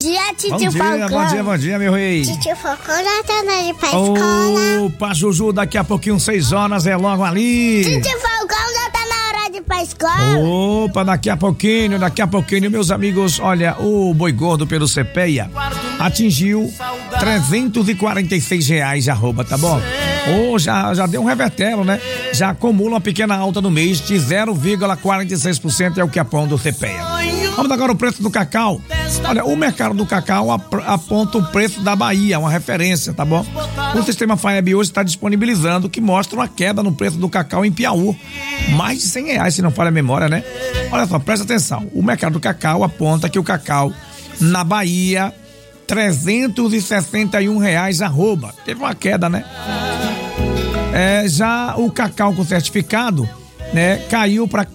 dia, titio Falcão. Bom dia, meu rei. Titio Falcão já tá na hora de ir pra escola. Opa, Juju, daqui a pouquinho, 6 horas, é logo ali. Titio Falcão já tá na hora de ir pra escola. Opa, daqui a pouquinho, meus amigos, olha, o boi gordo pelo CPEA atingiu R$346 arroba, tá bom? Ou já deu um revertelo, né? Já acumula uma pequena alta no mês de 0,46%, é o que aponta o CPEA. Vamos agora o preço do cacau. Olha, o mercado do cacau aponta o preço da Bahia, uma referência, tá bom? O sistema FAEB hoje está disponibilizando, que mostra uma queda no preço do cacau em Piauí. Mais de R$100, se não falha a memória, né? Olha só, presta atenção. O mercado do cacau aponta que o cacau na Bahia, R$361 arroba. Teve uma queda, né? Já o cacau com certificado, né, caiu para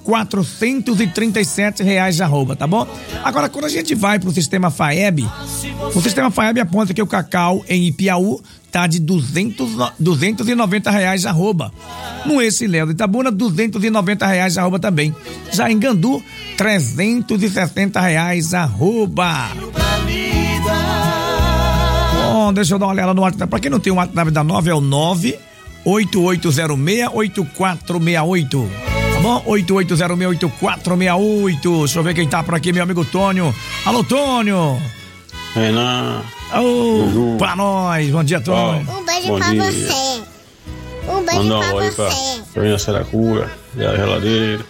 R$437 arroba, tá bom? Agora, quando a gente vai pro sistema FAEB, o sistema FAEB aponta que o cacau em Ipiaú tá de R$290 arroba. No esse Léo de Itabuna, R$290 arroba também. Já em Gandu, R$360 arroba. Bom, deixa eu dar uma olhada no WhatsApp. Pra quem não tem o WhatsApp da 9, é o 98806-8468. Tá bom? 8806-8468. Deixa eu ver quem tá por aqui, meu amigo Tônio. Alô, Tônio. Renan. Pra nós. Bom dia, Tônio. Um beijo pra você. Um beijo pra você. Pra minha Saracura, da geladeira.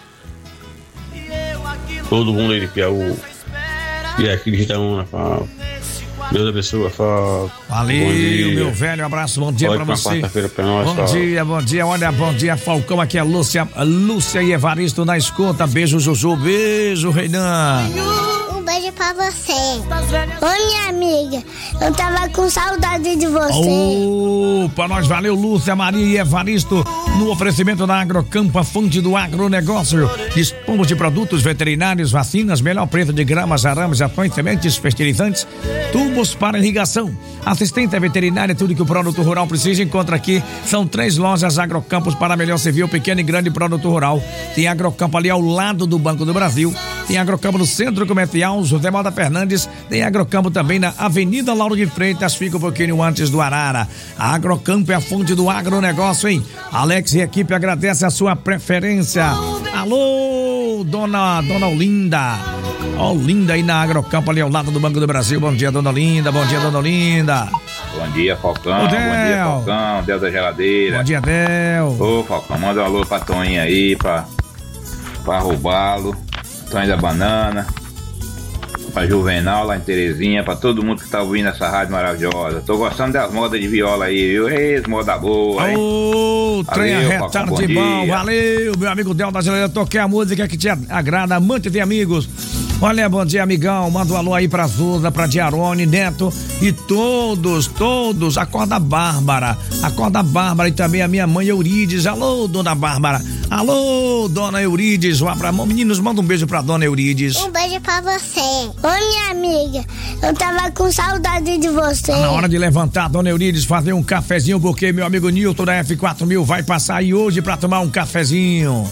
Todo mundo aí de Piauí. E aqui de Itaúna, Deus abençoe, valeu, meu velho, abraço, bom dia pra você. Quarta-feira pra nós, bom dia, olha, bom dia, Falcão, aqui é Lúcia e Evaristo na escuta, beijo, Juju, beijo, Reinan. Um beijo pra você. Ô, minha amiga, eu tava com saudade de você. Pra nós, valeu, Lúcia, Maria e Evaristo, no oferecimento da Agrocampo, a fonte do agronegócio. Dispomos de produtos veterinários, vacinas, melhor preço de gramas, arames, ações, sementes, fertilizantes, tubos para irrigação, assistência veterinária, tudo que o produtor rural precisa, encontra aqui. São 3 lojas Agrocampos para melhor servir o pequeno e grande produtor rural. Tem Agrocampo ali ao lado do Banco do Brasil, tem Agrocampo no Centro Comercial José Malta Fernandes, tem Agrocampo também na Avenida Lauro de Freitas, fica um pouquinho antes do Arara. A Agrocampo é a fonte do agronegócio, hein? Alex e equipe agradece a sua preferência. Alô, dona Olinda. Olinda aí na Agrocampo, ali ao lado do Banco do Brasil. Bom dia, dona Olinda. Bom dia, dona Olinda. Bom dia, Falcão. Bom dia, Falcão. Deus da geladeira. Bom dia, Del. Ô, Falcão, manda um alô pra Toninha aí, pra roubá-lo. Toninha da Banana. Pra Juvenal lá em Terezinha, pra todo mundo que tá ouvindo essa rádio maravilhosa. Tô gostando das modas de viola aí, viu? Moda boa, hein? Trem arretado de bom, valeu, meu amigo Del da Geladeira. Toquei a música que te agrada, amante de amigos. Olha, bom dia, amigão. Manda um alô aí pra Zuza, pra Diarone, Neto e todos. Acorda Bárbara e também a minha mãe Eurides. Alô, dona Bárbara. Alô, dona Eurides. Meninos, manda um beijo pra dona Eurides. Um beijo pra você. Ô, minha amiga, eu tava com saudade de você. Na hora de levantar, dona Eurides, fazer um cafezinho, porque meu amigo Nilton da F4000 vai passar aí hoje pra tomar um cafezinho.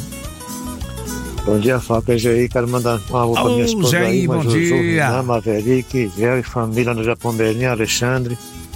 Bom dia, Fábio, aí, quero mandar um alô pra minha esposa aí, bom dia. Renan, Maverick, Véu e família no Japão Berlim, Alexandre,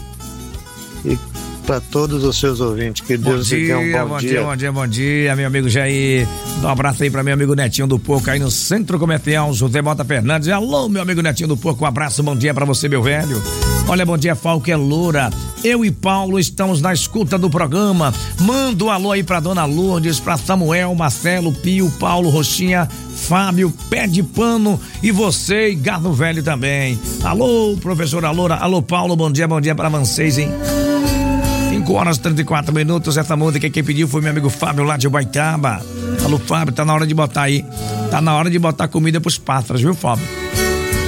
e para todos os seus ouvintes, que Deus lhe dê um bom dia. Bom dia, meu amigo Jair. Dá um abraço aí pra meu amigo Netinho do Porco aí no Centro Comercial José Malta Fernandes. Alô, meu amigo Netinho do Porco, um abraço, bom dia pra você, meu velho. Olha, bom dia, Falco, é Loura. Eu e Paulo estamos na escuta do programa. Manda um alô aí pra dona Lourdes, pra Samuel, Marcelo, Pio, Paulo, Roxinha, Fábio, Pé de Pano e você e Garno Velho também. Alô, professora Loura. Alô, Paulo, bom dia pra vocês, hein? 5h34. Essa música quem pediu foi meu amigo Fábio lá de Ubaitaba. Alô, Fábio, tá na hora de botar aí. Tá na hora de botar comida pros pássaros, viu, Fábio?